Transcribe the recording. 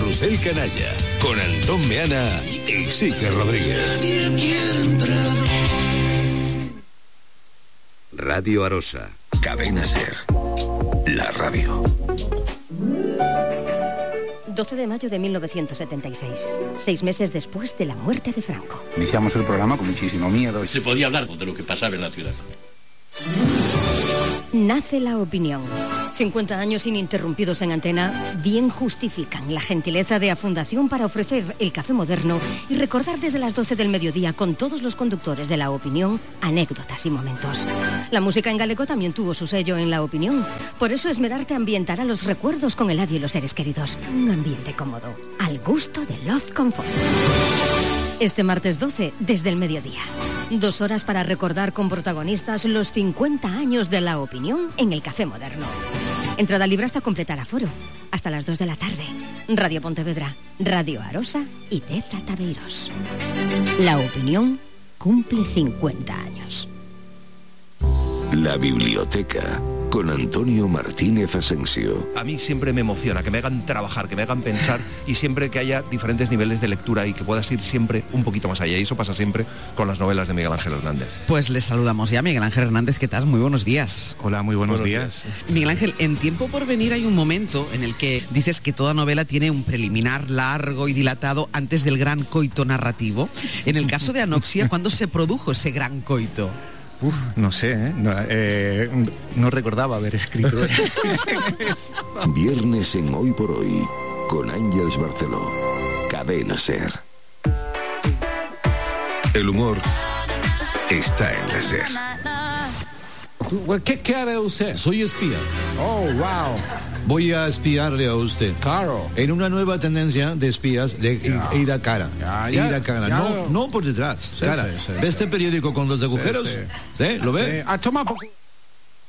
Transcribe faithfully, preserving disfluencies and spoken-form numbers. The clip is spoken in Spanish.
Carrusel Canalla, con Antón Meana y Sique Rodríguez. Radio Arosa, Cadena Ser, la radio. doce de mayo de mil novecientos setenta y seis, seis meses después de la muerte de Franco. Iniciamos el programa con muchísimo miedo. Se podía hablar de lo que pasaba en la ciudad. Nace La Opinión. cincuenta años ininterrumpidos en antena bien justifican la gentileza de la Fundación para ofrecer el café moderno y recordar desde las doce del mediodía con todos los conductores de La Opinión anécdotas y momentos. La música en galego también tuvo su sello en La Opinión. Por eso esmerarte ambientará los recuerdos con Eladio y los seres queridos. Un ambiente cómodo, al gusto de Loft Comfort. Este martes doce, desde el mediodía. Dos horas para recordar con protagonistas los cincuenta años de La Opinión en el Café Moderno. Entrada libre hasta completar aforo. Hasta las dos de la tarde. Radio Pontevedra, Radio Arosa y Deza Tabeiros. La Opinión cumple cincuenta años. La biblioteca, con Antonio Martínez Asensio. A mí siempre me emociona que me hagan trabajar, que me hagan pensar y siempre que haya diferentes niveles de lectura y que puedas ir siempre un poquito más allá. Y eso pasa siempre con las novelas de Miguel Ángel Hernández. Pues les saludamos ya, Miguel Ángel Hernández, ¿qué tal? Muy buenos días. Hola, muy buenos, Buenos días. días. Miguel Ángel, en Tiempo por Venir hay un momento en el que dices que toda novela tiene un preliminar largo y dilatado antes del gran coito narrativo. En el caso de Anoxia, ¿cuándo se produjo ese gran coito? Uf, no sé, ¿eh? No, eh, no recordaba haber escrito Viernes en Hoy por Hoy, con Ángeles Barceló. Cadena Ser. El humor está en la Ser. ¿Qué, qué hará usted? Soy espía. Oh, wow. Voy a espiarle a usted. Claro. En una nueva tendencia de espías de ir, ir a cara. Ya, ya, ir a cara. No, no por detrás. Sí, cara. Sí, sí, ¿Ve sí. este periódico con los agujeros? Sí, sí. ¿Sí? ¿Lo ve? Sí. Ah, toma poco.